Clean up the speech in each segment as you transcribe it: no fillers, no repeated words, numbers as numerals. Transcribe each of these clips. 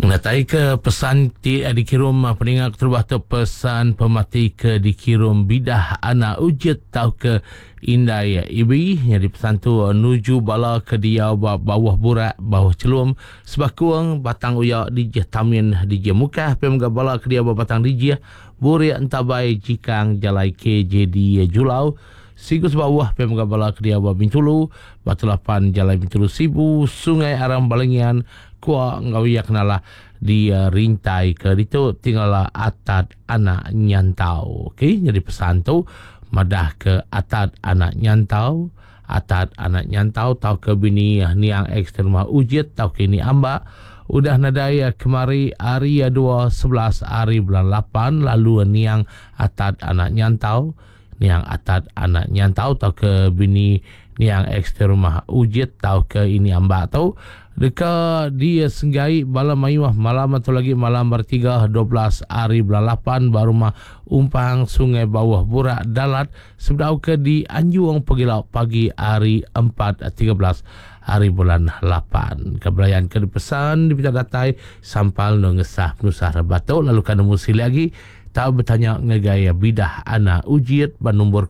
Natai ke pesan ti dikirim peningat terubah tu pesan pemati ke dikirim bidah anak ujit tau ke indai ibi jadi pesan tu nuju bala ke dia bawah burak bawah celum sebakuang batang uyak di tamin di muka pemga bala ke dia batang di buria entabai jikang jalai ke jadi julau sigus bawah pemga bala ke dia bintulu batulapan jalai bintulu sibu sungai aram balengian kuah ngawiak nala dia rintai ke itu tinggallah atat anak nyantau. Okey, jadi pesan tu madah ke atat anak nyantau tau ke bini niang eksternal ujit tau ke ni amba udah nadaya kemari hari 2/11 hari bulan 8 lalu niang atat anak nyantau tau ke bini niang eksternal ujit tau ke ini amba tau dekat dia senggai malam mayuah malam atau lagi malam bertiga 12 hari bulan 8 baru mah umpang sungai bawah burak dalat sebedau ke di Anjuang Pegilau pagi hari 4/13 hari bulan 8 kebelayan ke pesan di pita datai sampal no ngesah penusah rebato lalu kan musi lagi tahu bertanya ngegaya bidah anak ujiat bernombor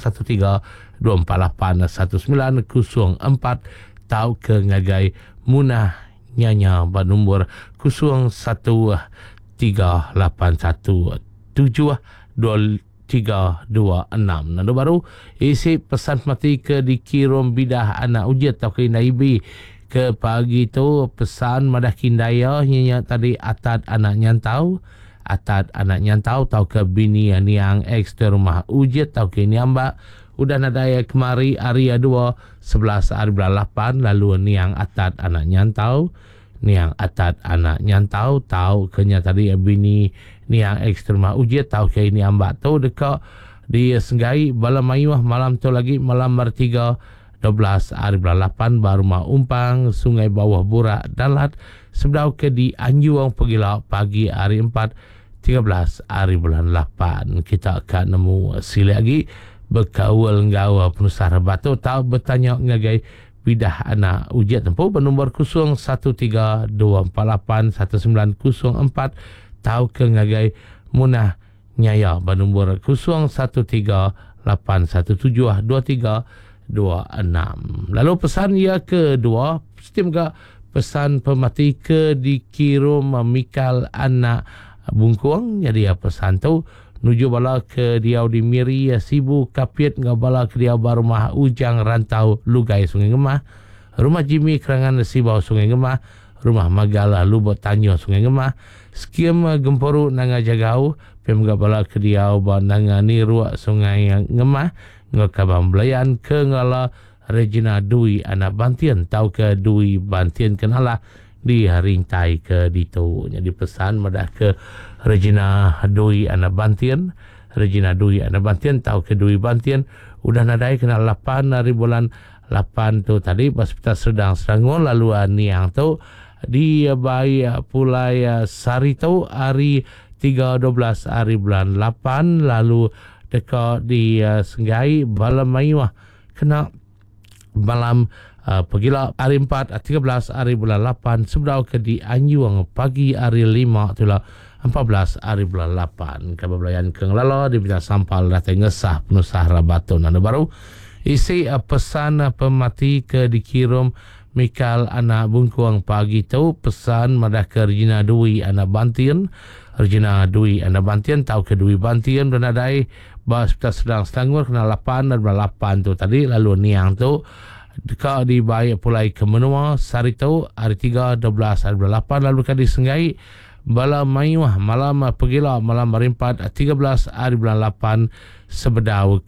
0132481904 tahu ke ngagai munah nyanya bernombor 0138172326 nado baru isi pesan mati ke dikirim bidah anak ujiat atau ke naibi ke pagi tu pesan madah kindaya nyanya tadi atat anak nyantau tahu ke bini yang ekstra rumah ujiat tahu ke ni amba udah nadaya kemari hari 2/11 hari bulan 8 lalu niang atat anak nyantau tahu kenya tadi bini niang ekstrema ujiat tahu ke ini amba tu dekat di senggai bala mayuah malam tu lagi malam bertiga 12 hari bulan 8 baru ma umpang sungai bawah burak dalat sebedau ke di Anjuang Pegilau pagi hari 4/13 hari bulan 8 kita akan nemu sila lagi berkawal ngawa penusah rebatu tahu bertanya ngagai bidah anak ujiat tempuh bernombor 0132481904 tahu ke ngagai munah nyaya bernombor 0138172326 lalu pesan ia kedua sistem ga pesan pemati ke dikirim Mikal anak bungkuang jadi pesan tu nuju bala ke dia di Miri Sibu Kapiat ngabala ke dia barumah Ujang Rantau Lugai Sungai Gemah rumah Jimmy Kerangan Sibau Sungai Gemah rumah Magala Lubot Tanyo Sungai Gemah skim Gemporu Nanga Jagau pemga bala ke dia nanga Niru Sungai Gemah ngakabang belayan ke ngala Regina Dui anak Bantian tahu ke Dui Bantian kenala di rintai ke ditu jadi pesan madah ke Regina Dui anak Bantian tahu ke Dui Bantian udah nadai kena 8 hari bulan 8 tu tadi pas kita sedang lalu niang tu di bayi pulai sari tu hari 3/12 hari bulan 8 lalu dekat di Senggai malam mayuah kena malam Pegilau hari 4/13 hari bulan 8 sebedau ke di Anjuang pagi hari 5 itulah 14 hari bulan 8 kebelayan ke ngelala di bidang sampal datang ngesah penusah rabato nanda baru isi pesan pemati ke dikirim Mikal anak bungkuang pagi tu pesan madah ke Regina Dui anak Bantian tahu ke Dui Bantian dan adai bas kita sedang setanggur kena 8 dan 8 tu tadi lalu niang tu dekat di baik pulai ke menua sari tu hari 3/12 hari 8 lalu kan disenggai bala mayuah malam Pegilau malam 4/13 hari bulan 8 sebedau